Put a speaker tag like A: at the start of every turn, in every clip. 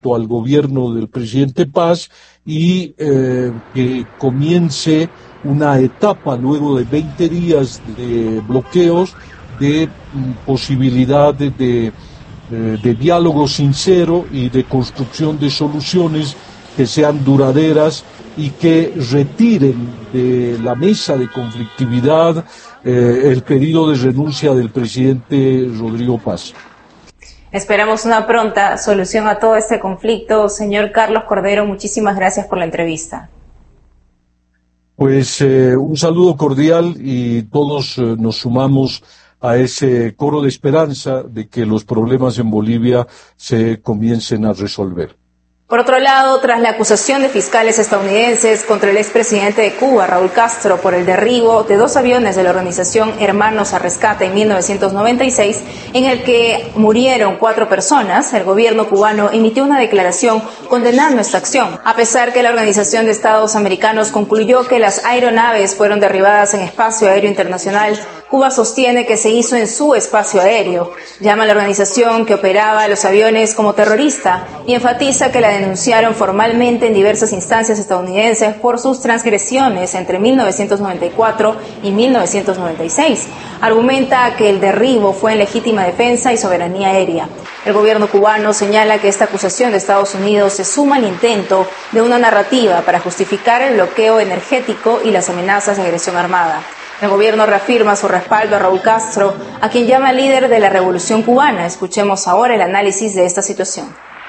A: respecto al gobierno del presidente Paz y que comience una etapa luego de 20 días de bloqueos de posibilidades de diálogo sincero y de construcción de soluciones que sean duraderas y que retiren de la mesa de conflictividad el pedido de renuncia del presidente Rodrigo Paz.
B: Esperamos una pronta solución a todo este conflicto. Señor Carlos Cordero, muchísimas gracias por la entrevista.
A: Pues un saludo cordial y todos nos sumamos a ese coro de esperanza de que los problemas en Bolivia se comiencen a resolver.
B: Por otro lado, tras la acusación de fiscales estadounidenses contra el expresidente de Cuba, Raúl Castro, por el derribo de 2 aviones de la organización Hermanos a Rescate en 1996, en el que murieron 4 personas, el gobierno cubano emitió una declaración condenando esta acción. A pesar que la Organización de Estados Americanos concluyó que las aeronaves fueron derribadas en espacio aéreo internacional, Cuba sostiene que se hizo en su espacio aéreo. Llama a la organización que operaba los aviones como terrorista y enfatiza que la denunciaron formalmente en diversas instancias estadounidenses por sus transgresiones entre 1994 y 1996. Argumenta que el derribo fue en legítima defensa y soberanía aérea. El gobierno cubano señala que esta acusación de Estados Unidos se suma al intento de una narrativa para justificar el bloqueo energético y las amenazas de agresión armada. El gobierno reafirma su respaldo a Raúl Castro, a quien llama líder de la revolución cubana. Escuchemos ahora el análisis de esta situación.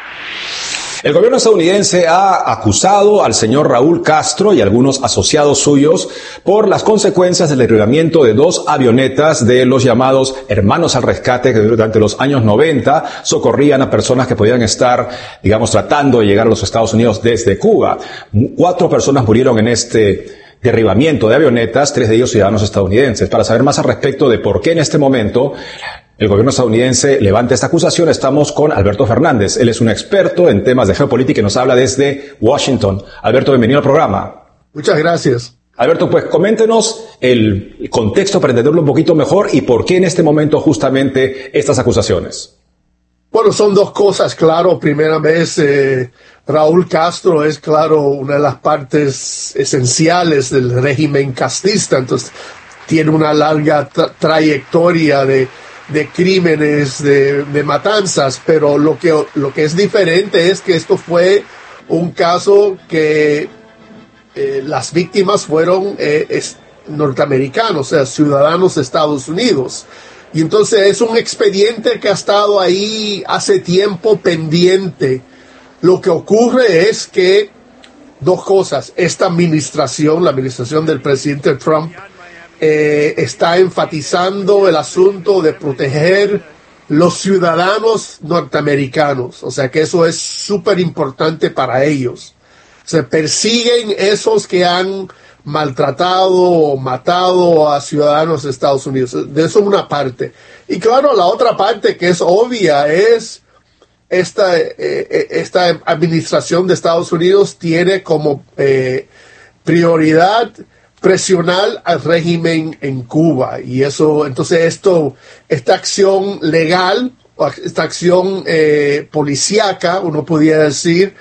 C: El gobierno estadounidense ha acusado al señor Raúl Castro y algunos asociados suyos por las consecuencias del derribamiento de 2 avionetas de los llamados Hermanos al Rescate, que durante los años 90 socorrían a personas que podían estar, tratando de llegar a los Estados Unidos desde Cuba. 4 personas murieron en este derribamiento de avionetas, 3 de ellos ciudadanos estadounidenses. Para saber más al respecto de por qué en este momento el gobierno estadounidense levanta esta acusación, estamos con Alberto Fernández. Él es un experto en temas de geopolítica y nos habla desde Washington. Alberto, bienvenido al programa.
D: Muchas gracias.
C: Alberto, pues coméntenos el contexto para entenderlo un poquito mejor y por qué en este momento justamente estas acusaciones.
D: Bueno, son 2 cosas, claro. Primera vez, Raúl Castro es, claro, una de las partes esenciales del régimen castista, entonces tiene una larga trayectoria de crímenes, de matanzas, pero lo que es diferente es que esto fue un caso que las víctimas fueron norteamericanos, o sea, ciudadanos de Estados Unidos. Y entonces es un expediente que ha estado ahí hace tiempo pendiente. Lo que ocurre es que 2 cosas. Esta administración, la administración del presidente Trump, está enfatizando el asunto de proteger los ciudadanos norteamericanos. O sea que eso es súper importante para ellos. Se persiguen esos que han maltratado o matado a ciudadanos de Estados Unidos. De eso una parte. Y claro, la otra parte que es obvia es esta administración de Estados Unidos tiene como prioridad presionar al régimen en Cuba. Y eso, entonces esta acción legal, esta acción policíaca, uno podría decir,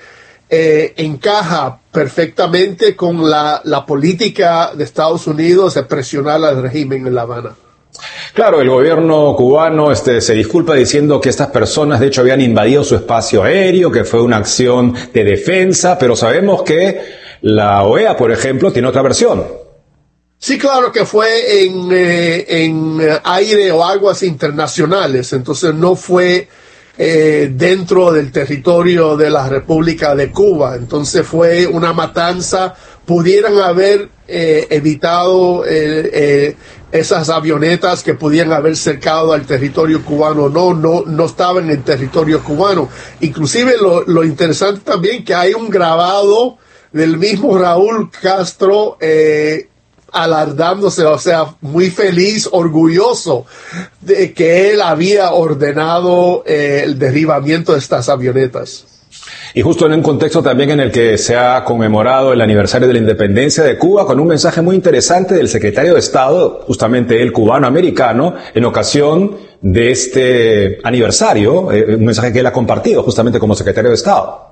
D: encaja perfectamente con la política de Estados Unidos de presionar al régimen en La Habana.
C: Claro, el gobierno cubano se disculpa diciendo que estas personas de hecho habían invadido su espacio aéreo, que fue una acción de defensa, pero sabemos que la OEA, por ejemplo, tiene otra versión.
D: Sí, claro que fue en aire o aguas internacionales, entonces no fue dentro del territorio de la República de Cuba. Entonces fue una matanza. Pudieran haber evitado esas avionetas que pudieran haber cercado al territorio cubano. No estaban en el territorio cubano. Inclusive lo interesante también que hay un grabado del mismo Raúl Castro alardándose, o sea, muy feliz, orgulloso de que él había ordenado el derribamiento de estas avionetas.
C: Y justo en un contexto también en el que se ha conmemorado el aniversario de la independencia de Cuba, con un mensaje muy interesante del secretario de Estado, justamente el cubano-americano, en ocasión de este aniversario, un mensaje que él ha compartido justamente como secretario de Estado.